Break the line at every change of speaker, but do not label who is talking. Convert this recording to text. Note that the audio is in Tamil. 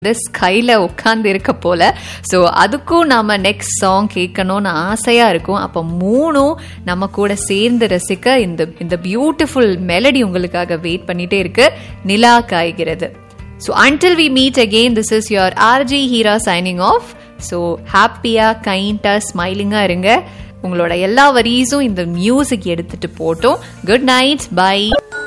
ஸ்கைல உட்கார்ந்து இருக்க போல. ஸோ அதுக்கும் நாம நெக்ஸ்ட் சாங் கேட்கணும்னு ஆசையா இருக்கும். அப்போ மூணும் நம்ம கூட சேர்ந்து ரசிக்க இந்த பியூட்டிஃபுல் மெலடி உங்களுக்காக வெயிட் பண்ணிட்டே இருக்கு. நிலா காய்கிறது. So until we meet again, this is your RJ Hira signing off. So ஹாப்பியா கைண்டா ஸ்மைலிங்கா இருங்க. உங்களோட எல்லா வரிஸும் இந்த மியூசிக் எடுத்துட்டு போட்டோம். Good night, by.